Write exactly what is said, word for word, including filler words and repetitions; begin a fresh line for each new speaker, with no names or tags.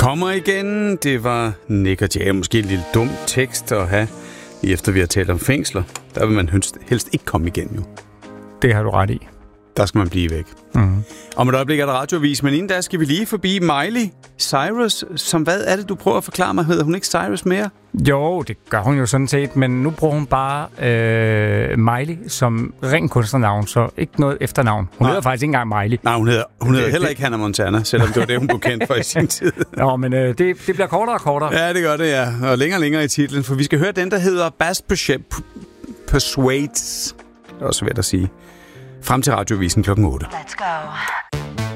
Kommer igen. Det var Nick og Jay. Måske en lille dum tekst at have, efter vi har talt om fængsler. Der vil man helst ikke komme igen, jo.
Det har du ret i.
Der skal man blive væk.
Mm-hmm.
Om et øjeblik er der radioavis, men inden der skal vi lige forbi Miley Cyrus, som hvad er det, du prøver at forklare mig? Hedder hun ikke Cyrus mere?
Jo, det gør hun jo sådan set, men nu bruger hun bare øh, Miley som ren kunstnernavn, så ikke noget efternavn. Hun Nej. hedder faktisk ikke engang Miley.
Nej, hun hedder, hun hedder heller ikke Hannah Montana, selvom det var det, hun blev kendt for i sin tid.
Nå, men øh, det, det bliver kortere og kortere.
Ja, det gør det, ja. Og længere og længere i titlen, for vi skal høre den, der hedder Bass Persuades. Det er også svært at sige. Frem til radiovisen klokken otte.
Let's go.